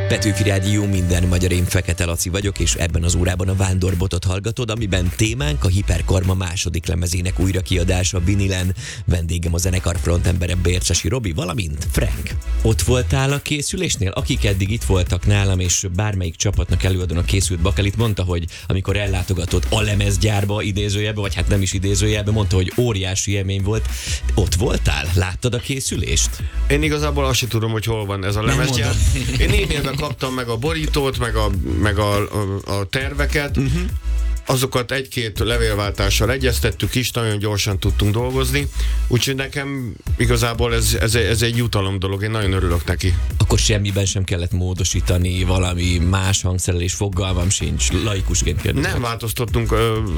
Petőfi Rádió, minden magyar, én Fekete Laci vagyok, és ebben az órában a Vándorbotot hallgatod, amiben témánk a Hiperkarma második lemezének újrakiadása vinilen. Vendégem a zenekar frontembere Bércsesi Robi, valamint Frank. Ott voltál a készülésnél? Akik eddig itt voltak nálam, és bármelyik csapatnak előadónak készült bakelit, mondta, hogy amikor ellátogatott a lemezgyárba, idézőjelbe, vagy hát nem is idézőjelbe, mondta, hogy óriási élmény volt. Ott voltál? Láttad a készülést? Én igazából azt sem tudom, hogy hol van ez a lemezgyár. Én e-mailben kaptam meg a borítót, meg a terveket. Azokat egy-két levélváltással egyeztettük is, nagyon gyorsan tudtunk dolgozni, úgyhogy nekem igazából ez egy jutalom dolog, én nagyon örülök neki. Akkor semmiben sem kellett módosítani, valami más hangszerelés, fogalmam sincs, laikusként kérdezem. Nem változtattunk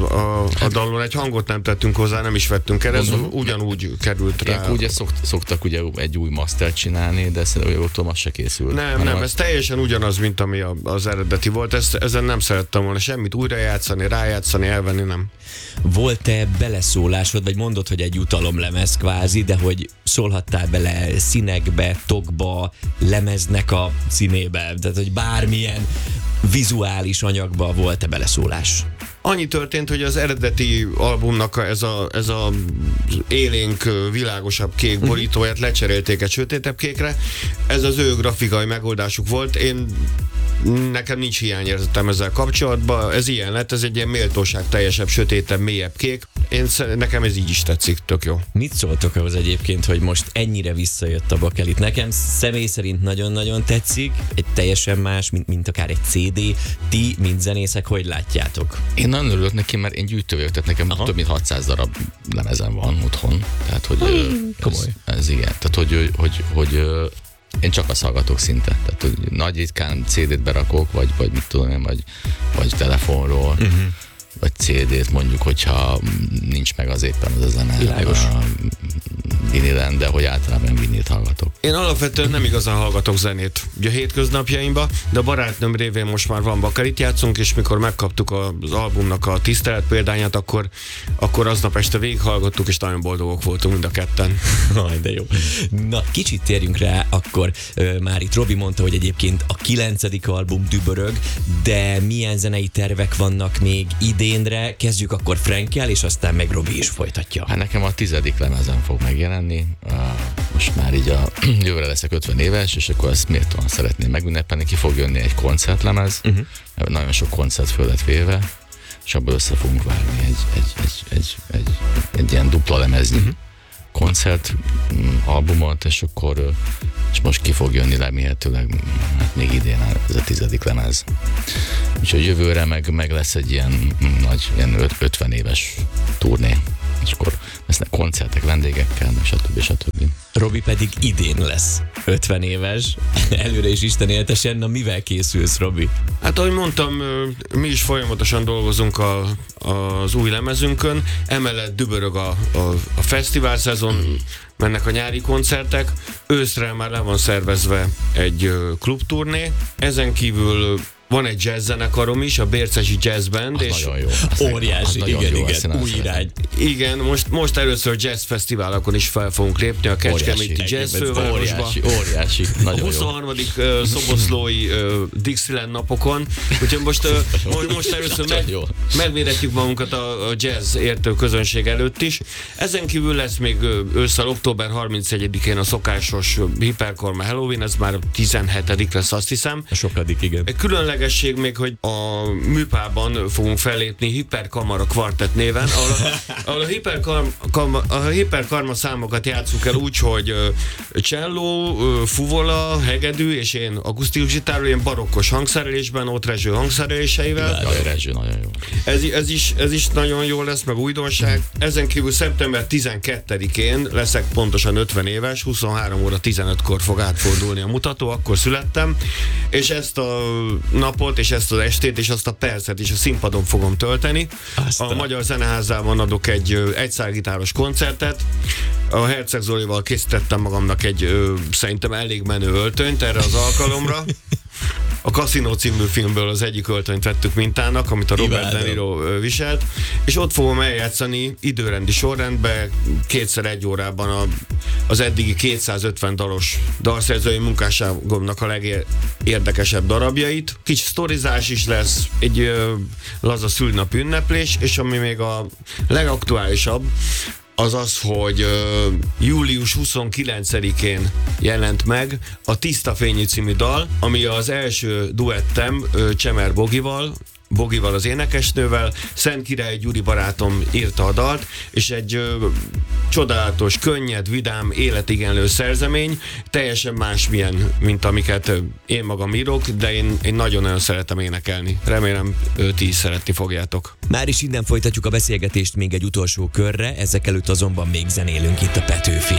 a dallon, egy hangot nem tettünk hozzá, nem is vettünk el, ez ugyanúgy került rá. Ugye szoktak ugye egy új mastert csinálni, de szerintem az se készült. Nem, ez teljesen ugyanaz, mint ami az eredeti volt, ezen nem szerettem volna semmit újrajátszani, rájátszani, elvenni, nem. Volt-e beleszólásod, vagy mondod, hogy egy jutalomlemez kvázi, de hogy szólhattál bele színekbe, tokba, lemeznek a színébe, tehát hogy bármilyen vizuális anyagba volt-e beleszólás? Annyi történt, hogy az eredeti albumnak ez a élénk, világosabb kék borítóját lecserélték egy sötétebb kékre. Ez az ő grafikai megoldásuk volt. Nekem nincs hiányérzetem ezzel kapcsolatban. Ez ilyen lett, ez egy ilyen méltóság teljesebb, sötétebb, mélyebb kék. Nekem ez így is tetszik, tök jó. Mit szóltok ahhoz egyébként, hogy most ennyire visszajött a bakelit? Nekem személy szerint nagyon-nagyon tetszik, egy teljesen más, mint akár egy CD. Ti, mint zenészek, hogy látjátok? Én nagyon örülök neki, mert én gyűjtő vagyok, tehát nekem több mint 600 darab lemezem van otthon. Tehát, hogy komoly. Ez igen. Tehát, hogy én csak azt hallgatok szinte. Tehát, hogy nagy ritkán CD-t berakok, vagy mit tudom én, vagy telefonról, vagy CD-t mondjuk, hogyha nincs meg az éppen az a zene vinilen, de hogy általában vinilt hallgatok. Én alapvetően nem igazán hallgatok zenét ugye a hétköznapjaimban, de a barátnőm révén most már van bakelit játszunk, és mikor megkaptuk az albumnak a tisztelet példányát, akkor aznap este végighallgattuk, és nagyon boldogok voltunk mind a ketten. Aj, de jó. Na, kicsit térjünk rá, akkor már itt Robi mondta, hogy egyébként a 9. album dübörög, de milyen zenei tervek vannak még idénre? Kezdjük akkor Frankkel, és aztán meg Robi is folytatja. Hát nekem a 10. lemezen fog megjelenni. Most már így jövőre leszek 50 éves, és akkor ezt méltóan szeretném megünnepelni. Ki fog jönni egy koncertlemez, nagyon sok koncert föl lett véve, és abból össze fogunk vágni egy ilyen dupla lemeznyi koncert albumot, és akkor most ki fog jönni remélhetőleg, hát még idén ez a 10. lemez. Úgyhogy jövőre meg lesz egy ilyen nagy, ilyen 50 éves turné, és akkor lesznek koncertek vendégekkel, stb. Robi pedig idén lesz 50 éves, előre is Isten éltesen. Na, mivel készülsz, Robi? Hát ahogy mondtam, mi is folyamatosan dolgozunk az új lemezünkön, emellett dübörög a fesztivál szezon, mennek a nyári koncertek, őszre már le van szervezve egy klubturné, ezen kívül van egy jazz zenekarom is, a Bércsesi Jazz Band, és nagyon jó. Óriási, igen, új irány. Igen, most először jazz fesztiválokon is fel fogunk lépni a Kecskeméti Jazz Fővárosba. Óriási, nagyon a 23. szoboszlói Dixieland napokon, úgyhogy most először megméretjük magunkat a jazz értő közönség előtt is. Ezen kívül lesz még ősszel október 31-én a szokásos Hiperkarma Halloween, ez már 17. lesz, azt hiszem. A sokadik, igen. Különlegesség még, hogy a műpában fogunk fellépni Hiperkamara Kvartett néven, ahol a hiperkarma számokat játsszuk el úgy, hogy cselló, fuvola, hegedű, és én akusztikus gitárról, ilyen barokkos hangszerelésben, ott Rezső hangszereléseivel. Rezső nagyon jó. Ez is nagyon jó lesz, meg újdonság. Ezen kívül szeptember 12-én leszek pontosan 50 éves, 23 óra 15-kor fog átfordulni a mutató, akkor születtem, és ezt a napot, és ezt az estét, és azt a percet is a színpadon fogom tölteni. A Magyar Zeneházában adok egy egyszálgitáros koncertet. A Herceg Zolival készítettem magamnak egy szerintem elég menő öltönyt erre az alkalomra. A Casino című filmből az egyik öltönyt vettük mintának, amit a Robert Imádom. De Niro viselt, és ott fogom eljátszani időrendi sorrendben 2x1 órában az eddigi 250 dalos dalszerzői munkásságomnak a legérdekesebb darabjait. Kicsi sztorizás is lesz, egy laza szülinapi ünneplés, és ami még a legaktuálisabb, az az, hogy július 29-én jelent meg a Tiszta Fényű című dal, ami az első duettem Csemer Bogival az énekesnővel. Szent Király Gyuri barátom írta a dalt, és egy csodálatos, könnyed, vidám, életigenlő szerzemény, teljesen másmilyen, mint amiket én magam írok, de én nagyon-nagyon szeretem énekelni. Remélem, ti is szeretni fogjátok. Már is innen folytatjuk a beszélgetést még egy utolsó körre, ezek előtt azonban még zenélünk itt a Petőfin.